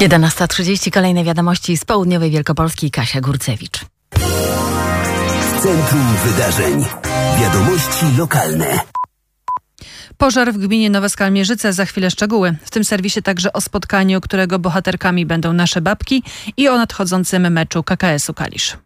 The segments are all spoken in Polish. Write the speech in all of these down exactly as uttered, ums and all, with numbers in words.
jedenasta trzydzieści. Kolejne wiadomości z południowej Wielkopolski. Kasia Górcewicz. W centrum wydarzeń. Wiadomości lokalne. Pożar w gminie Nowe Skalmierzyce. Za chwilę szczegóły. W tym serwisie także o spotkaniu, którego bohaterkami będą nasze babki, i o nadchodzącym meczu K K S u Kalisz.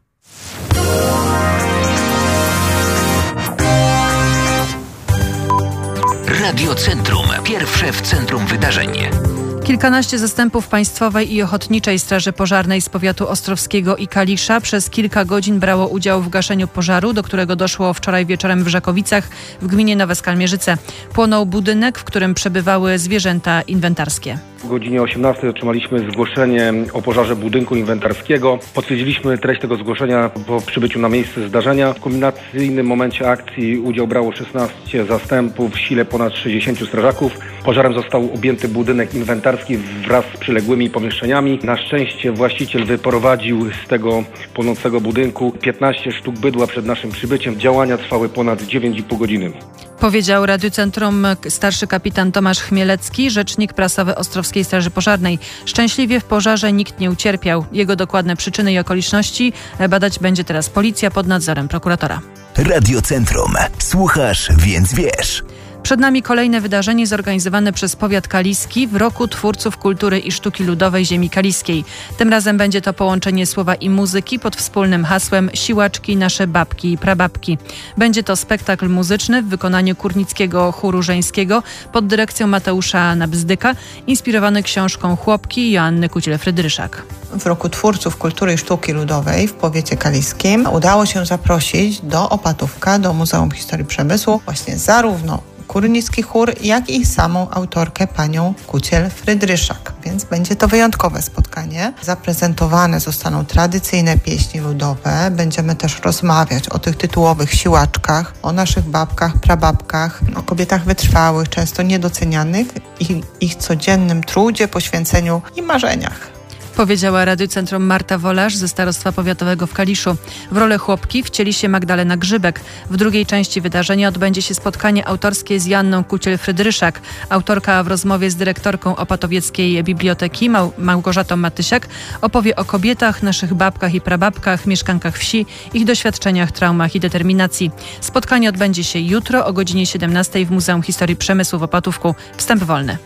Radio Centrum. Pierwsze w centrum wydarzeń. Kilkanaście zastępów Państwowej i Ochotniczej Straży Pożarnej z powiatu ostrowskiego i Kalisza przez kilka godzin brało udział w gaszeniu pożaru, do którego doszło wczoraj wieczorem w Żakowicach w gminie Nowe Skalmierzyce. Płonął budynek, w którym przebywały zwierzęta inwentarskie. O godzinie osiemnastej otrzymaliśmy zgłoszenie o pożarze budynku inwentarskiego. Potwierdziliśmy treść tego zgłoszenia po przybyciu na miejsce zdarzenia. W kulminacyjnym momencie akcji udział brało szesnaście zastępów w sile ponad sześćdziesięciu strażaków. Pożarem został objęty budynek inwentarski wraz z przyległymi pomieszczeniami. Na szczęście właściciel wyprowadził z tego płonącego budynku piętnaście sztuk bydła przed naszym przybyciem. Działania trwały ponad dziewięć i pół godziny. Powiedział Radiu Centrum starszy kapitan Tomasz Chmielecki, rzecznik prasowy Ostrowskiej Straży Pożarnej. Szczęśliwie w pożarze nikt nie ucierpiał. Jego dokładne przyczyny i okoliczności badać będzie teraz policja pod nadzorem prokuratora. Radio Centrum. Słuchasz, więc wiesz. Przed nami kolejne wydarzenie zorganizowane przez powiat kaliski w Roku Twórców Kultury i Sztuki Ludowej Ziemi Kaliskiej. Tym razem będzie to połączenie słowa i muzyki pod wspólnym hasłem Siłaczki, nasze babki i prababki. Będzie to spektakl muzyczny w wykonaniu Kurnickiego Chóru Żeńskiego pod dyrekcją Mateusza Nabzdyka, inspirowany książką Chłopki Joanny Kuciel-Frydryszak. W Roku Twórców Kultury i Sztuki Ludowej w powiecie kaliskim udało się zaprosić do Opatówka, do Muzeum Historii Przemysłu właśnie zarówno Kurnicki Chór, jak i samą autorkę panią Kuciel-Frydryszak. Więc będzie to wyjątkowe spotkanie. Zaprezentowane zostaną tradycyjne pieśni ludowe. Będziemy też rozmawiać o tych tytułowych siłaczkach, o naszych babkach, prababkach, o kobietach wytrwałych, często niedocenianych i ich codziennym trudzie, poświęceniu i marzeniach. Powiedziała Radiu Centrum Marta Wolarz ze Starostwa Powiatowego w Kaliszu. W rolę chłopki wcieli się Magdalena Grzybek. W drugiej części wydarzenia odbędzie się spotkanie autorskie z Joanną Kuciel-Frydryszak. Autorka w rozmowie z dyrektorką Opatowieckiej Biblioteki Mał- Małgorzatą Matysiak opowie o kobietach, naszych babkach i prababkach, mieszkankach wsi, ich doświadczeniach, traumach i determinacji. Spotkanie odbędzie się jutro o godzinie siedemnastej w Muzeum Historii Przemysłu w Opatówku. Wstęp wolny.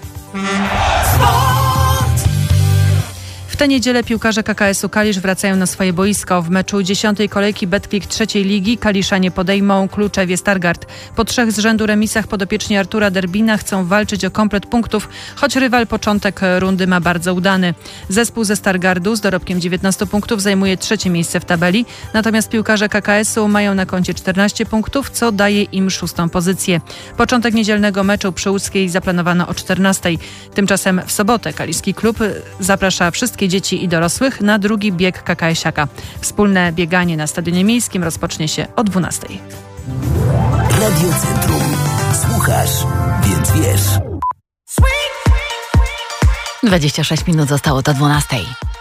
W tę niedzielę piłkarze K K S u Kalisz wracają na swoje boisko. W meczu dziesiątej kolejki Betclic trzeciej ligi Kaliszanie podejmą Kluczewie Stargard. Po trzech z rzędu remisach podopieczni Artura Derbina chcą walczyć o komplet punktów, choć rywal początek rundy ma bardzo udany. Zespół ze Stargardu z dorobkiem dziewiętnastu punktów zajmuje trzecie miejsce w tabeli, natomiast piłkarze K K S u mają na koncie czternaście punktów, co daje im szóstą pozycję. Początek niedzielnego meczu przy Łódzkiej zaplanowano o czternastej. Tymczasem w sobotę kaliski klub zaprasza wszystkie dzieci i dorosłych na drugi bieg KKS-iaka. Wspólne bieganie na Stadionie Miejskim rozpocznie się o dwunastej. Radio Centrum. Słuchasz, więc wiesz. dwadzieścia sześć minut zostało do dwunastej.